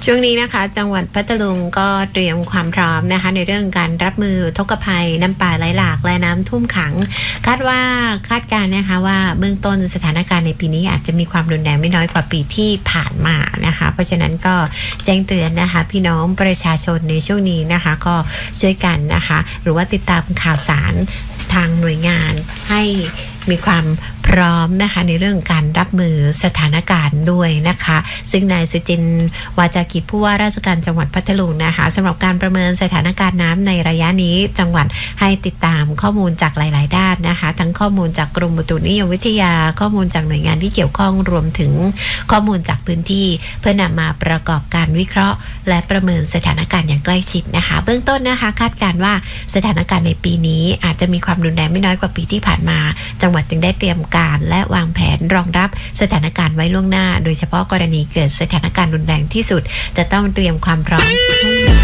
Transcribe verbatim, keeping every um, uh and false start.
ช่วงนี้นะคะจังหวัดพัทลุงก็เตรียมความพร้อมนะคะในเรื่องการรับมือทกภัยน้ำป่าไหลหลากและน้ำท่วมขังคาดว่าคาดการณ์นะคะว่าเบื้องต้นสถานการณ์ในปีนี้อาจจะมีความรุนแรงไม่น้อยกว่าปีที่ผ่านมานะคะเพราะฉะนั้นก็แจ้งเตือนนะคะพี่น้องประชาชนในช่วงนี้นะคะก็ช่วยกันนะคะหรือว่าติดตามข่าวสารทางหน่วยงานให้มีความพร้อมนะคะในเรื่องการรับมือสถานการณ์ด้วยนะคะซึ่งนายสุจินต์วาจากิจผู้ว่าราชการจังหวัดพัทลุงนะคะสำหรับการประเมินสถานการณ์น้ำในระยะนี้จังหวัดให้ติดตามข้อมูลจากหลายๆด้านนะคะทั้งข้อมูลจากกรมอุตุนิยมวิทยาข้อมูลจากหน่วยงานที่เกี่ยวข้องรวมถึงข้อมูลจากพื้นที่เพื่อนำมาประกอบการวิเคราะห์และประเมินสถานการณ์อย่างใกล้ชิดนะคะเบื้องต้นนะคะคาดการณ์ว่าสถานการณ์ในปีนี้อาจจะมีความรุนแรงไม่น้อยกว่าปีที่ผ่านมาจังหวัดจึงได้เตรียมการและวางแผนรองรับสถานการณ์ไว้ล่วงหน้าโดยเฉพาะกรณีเกิดสถานการณ์รุนแรงที่สุดจะต้องเตรียมความพร้อม